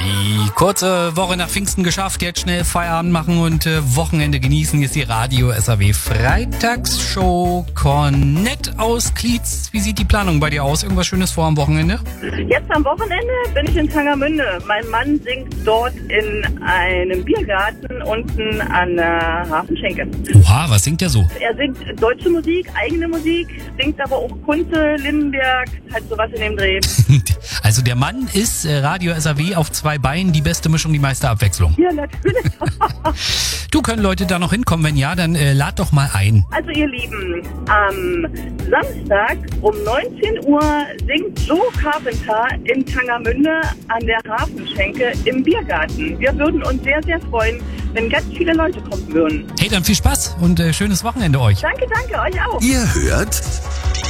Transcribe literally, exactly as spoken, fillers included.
Die kurze Woche nach Pfingsten geschafft, jetzt schnell Feierabend machen und äh, Wochenende genießen. Hier ist die Radio S A W Freitagsshow. Cornette aus Klietz. Wie sieht die Planung bei dir aus? Irgendwas Schönes vor am Wochenende? Jetzt am Wochenende bin ich in Tangermünde. Mein Mann singt dort in einem Biergarten unten an der Hafenschenke. Oha, was singt der so? Er singt deutsche Musik, eigene Musik, singt aber auch Kunze, Lindenberg, halt sowas in dem Dreh. Also der Mann ist äh, Radio S A W auf zwei Beinen, die beste Mischung, die meiste Abwechslung. Ja, natürlich. Du, können Leute da noch hinkommen? Wenn ja, dann äh, lad doch mal ein. Also ihr Lieben, am Samstag um neunzehn Uhr singt Joe Carpenter in Tangermünde an der Hafenschenke im Biergarten. Wir würden uns sehr, sehr freuen, wenn ganz viele Leute kommen würden. Hey, dann viel Spaß und äh, schönes Wochenende euch. Danke, danke, euch auch. Ihr hört